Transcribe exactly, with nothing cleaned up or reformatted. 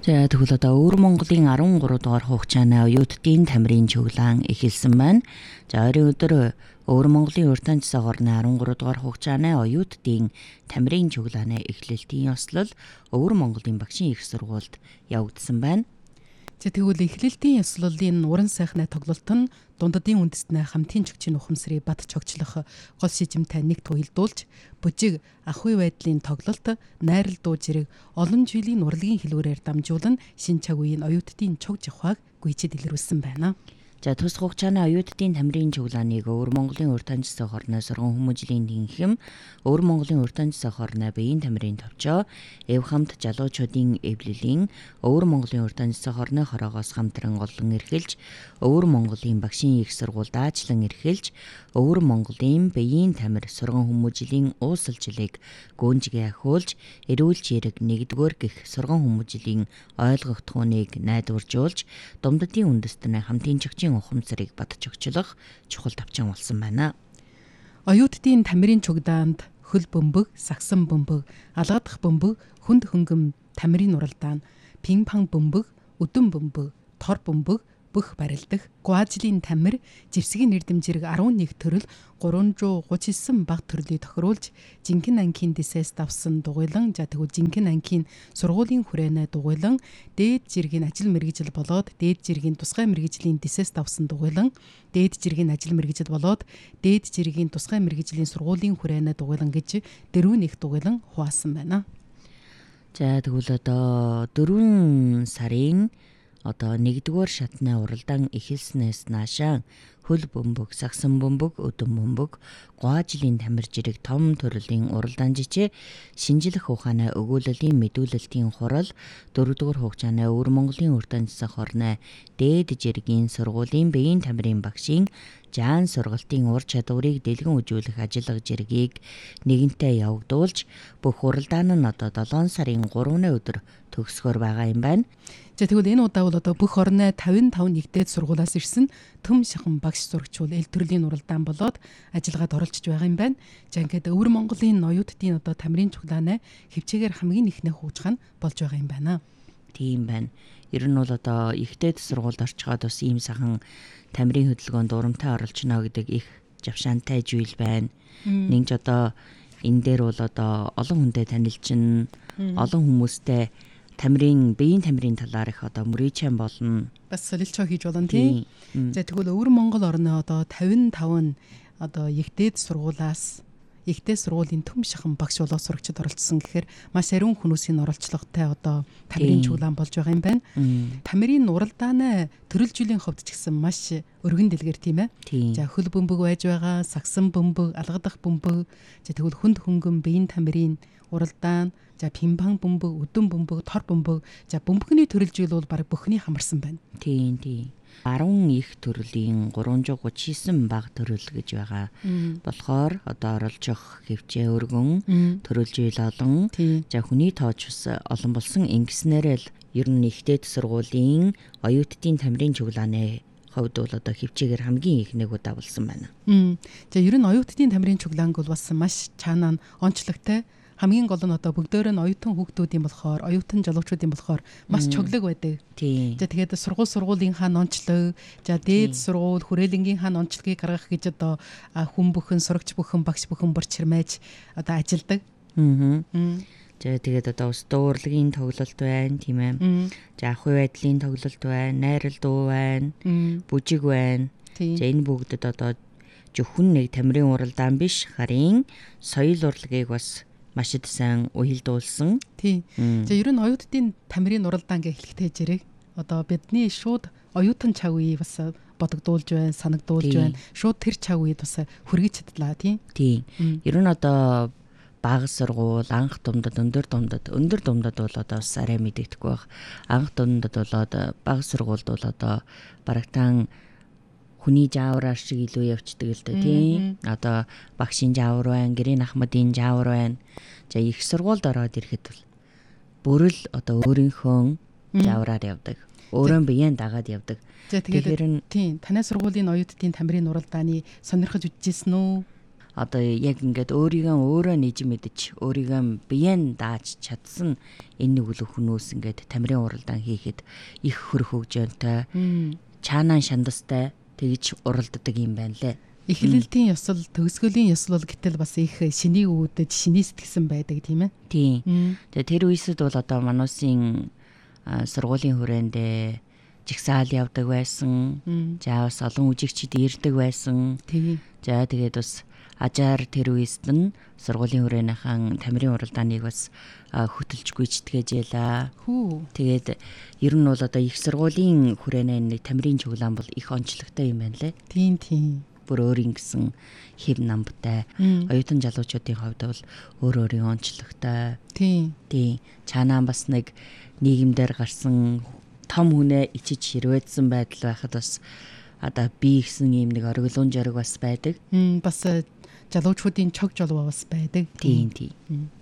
За тэгвэл одоо Өвөр Монголын арван гурав дугаар хугацааны оюутдын тамирын чуглаан эхэлсэн байна. За ойрын өдөр Өвөр Монголын урьд таньцсан хорны арван гурав дугаар хугацааны оюутдын тамирын чуглааны эхлэлтийн ёслол Өвөр Монголын багшийн их сургуульд явагдсан байна. За тэгвэл эхлэлтийн ёслолын уран сайхны тоглолт нь дундадын үндэстнээ хамтын чөгчийн ухамсарыг бат чогчлох гол шижимтэй нэгт уялдуулж бүжиг ахуй байдлын тоглолт найрал дуу зэрэг олон жилийн урлагийн хэлбэрээр дамжуулан шин цаг үеийн оюутдын чог жавхааг гүйцэд илрүүлсэн байна. За тус хугацааны оюутдын тамирын чуглааныг Өвөр Монголын урьд таньцсан хорны сургууль хүмүүжлийн тэнхим, Өвөр Монголын урьд таньцсан хорны биеийн тамирын товчоо, эв хамт залуучуудын эвлэлийн Өвөр Монголын урьд таньцсан хорны хороогоос хамтран олон эрхэлж, Өвөр Монголын багшийн их сургуульд аачлан эрхэлж, Өвөр Монголын биеийн тамир сургууль хүмүүжлийн уусалжлыг гүнжгээ ахиулж, эрүүлж хэрэг нэгдүгээр гих сургууль хүмүүжлийн ойлгогдохууныг найдваржуулж, дундадын үндэстнээ хамтын чөгчийн ухамсарыг бат чогчлох чухал давчаан болсон байна. Оюутдын тамирын чугдаанд хөл бөмбөг, сагсан бөмбөг, алгадах бөмбөг, хүнд хөнгөм тамирын уралдаан, пинг-понг бөмбөг, өдөн бөмбөг, тор бөмбөг бүх барилдах, гуажлын тамир, живсгийн эрдэм зэрэг арван нэг төрөл гурван гуйч девять баг төрлийг тохируулж, жинхэнэ ангийн дэсээс давсан дугуйлан, за тэгвэл жинхэнэ ангийн сургуулийн хүрээнэ дугуйлан, дээд жиргийн ажил мэргэжил болоод дээд жиргийн тусгай мэргэжлийн дэсээс давсан дугуйлан, дээд жиргийн ажил мэргэжил болоод дээд жиргийн тусгай мэргэжлийн сургуулийн хүрээнэ дугуйлан гэж дөрвөн их дугуйлан хуваасан байна. За тэгвэл одоо дөрвөн сарын одоо нэгдүгээр шатны уралдаан эхэлснээс наашаа хөл бөмбөг, сагсан бөмбөг, өдөн бөмбөг, гуажлын тамир жирэг том төрлийн уралдаан жижээ шинжлэх ухааны өгүүллийн мэдүүлэлтийн хурал дөрөвдүгээр хугацааны Өвөр Монголын урьд таньцсан хорны дээд жиргийн сургуулийн биеийн тамирын багшийн жаан сургалтын ур чадварыг дэлгэн үзүүлэх ажиллага жиргийг нэгэнтээ явагдуулж бүх уралдаан нь одоо долоон сарын гуравны өдөр төгсгөр байгаа юм байна. За тэгвэл энэ удаа бол одоо бүх орны тавин таван нэгдээд сургуулиас ирсэн төм шахан багш зурагчул эл төрлийн уралдаан болоод ажиллагаад оролцож байгаа юм байна. За ингээд Өвөр Монголын оюутдын одоо тамирын чуглааны хөвчөгээр хамгийн ихнээ хуучхан болж байгаа юм байна. Тийм байна. Ер нь бол одоо ихтэй сургуульд орчгаад бас ийм сайхан тамирын хөдөлгөөнд урамтай оролцоно гэдэг их завшаантай зүйл байна. Нэгж одоо энэ дээр бол одоо олон хүнтэй танилцсан, олон хүмүүстэй тамирын биеийн тамирын талаар их одоо мөрийчэн болно. Бас солилцоо хийж болно тийм. За тэгвэл Өвөр Монгол орны одоо тавин таван одоо ихтэй сургуулаас ихтэй сургуулийн төм шахан багш болоод сурагчид оролцсон гэхээр маш ариун хүмүүсийн оролцлоготой одоо тамирын чуглаан болж байгаа юм байна. Тамирын уралдааны төрөлжилийн хувьд ч гэсэн маш өргөн дэлгэр тийм ээ. За хөл бөмбөг байж байгаа, сагсан бөмбөг, алгадах бөмбөг, за тэгвэл хүнд хөнгөн биеийн тамирын уралдаан, за пинг-понг бөмбөг, өдөн бөмбөг, тор бөмбөг, за бөмбөгний төрөлжил бол баг бүхний хамарсан байна. Тийм тийм. арван их төрлийн гурван гуйч девять баг төрөл гэж байгаа. Болохоор одоо оролцох хөвчөө өргөн, төрөлжил олон, за хүний тооч ус олон болсон ингэснээрээ л ер нь ихтэй сургуулийн оюутдын тамирын чуглааны хувьд бол одоо хөвчөөр хамгийн их нэг удаа болсон байна. За ер нь оюутдын тамирын чуглаанг бол бас маш цаанаа онцлогтой. Хамгийн гол нь одоо бүгдөө нь оюутан хүүхдүүдийн болохоор, оюутан залуучуудын болохоор маш чоглог байдаг. За тэгээд сургууль сургуулийнхаа нонцлог, за дээд сургууль хүрээлэнгийнхаа нонцлогийг гаргах гэж одоо хүн бүхэн, сурагч бүхэн, багш бүхэн бүр чирмээж одоо ажилдаг. Аа. За тэгээд одоо ус дуурлагын тоглолт байна, тийм ээ. За ахуй байдлын тоглолт байна, найрал дуу байна, бүжиг байна. За энэ бүгдэд одоо зөвхөн нэг тамирын уралдаан биш, харин соёл урлагийг бас маш их сайн уялдуулсан. Тийм. За ер нь оюутдын тамирын уралдаан гэх хэлхтэй зэрэг одоо бидний шууд оюутан чав үе бас бодогдуулж байна, санагдуулж байна. Шууд тэр чав үед бас хүргэж чадлаа тийм. Тийм. Ер нь одоо бага сургууль, анх дундад, өндөр дундад, өндөр дундад бол одоо бас арай мэдэгдэхгүй байх. Анх дундад бол одоо бага сургуульд бол одоо барагтаан хүний жаавраар шиг илүү явцдаг л да тийм. Одоо багшийн жаавар байна, гэрийн ахмадын жаавар байна. За их сургуульд ороод ирэхэд бол бүрэл одоо өөрийнхөө жаавраар явдаг. Өөрөө биеийн дагаад явдаг. За тэгээд тийм танай сургуулийн оюутдын тамирын уралдааны сонирхож үзчихсэн үү? одоо яг ингээд өөрийгөө өөрөө нэж мэдэж өөрийгөө биеэн дааж чадсан энэ нэг үл хүмүүс ингээд тамирын уралдаан хийхэд их хөрөх хөгжөөнтэй чаанаа шандастай тэгж уралддаг юм байна лээ. Эхлэлтийн ёсол, төгсгөлийн ёсол бол гэтэл бас их шинийг үүдэж, шиний сэтгсэн байдаг тийм ээ. Тийм. Тэгээ тэр үеэсд бол одоо мануусын сургуулийн хүрээндээ жигсаал явдаг байсан. За бас олон үжигчид ирдэг байсан. Тийм. За тэгээд бас ажаар тэр үеэсд нь сургуулийн хүрээнийхэн тамирын уралдааныг бас хөтөлж гүйцэтгэж яла. Хүү. Тэгээд ер нь бол одоо их сургуулийн хүрээнээ нэг тамирын чуглаан бол их онцлогтой юм байна лээ. Тийм тийм. Бүр өөрийн гэсэн хэв намтай оюутан залуучуудын хувьд бол өөр өөрийн онцлогтой. Тийм. Тийм. Чаанаа бас нэг нийгэмдэр гарсан том хүнээ ичиж хэрвээдсэн байдал байхад бас одоо би гэсэн юм нэг ориглон жориг бас байдаг. Бас залуучуудын чог жолоо бас байдаг. Тийм тийм.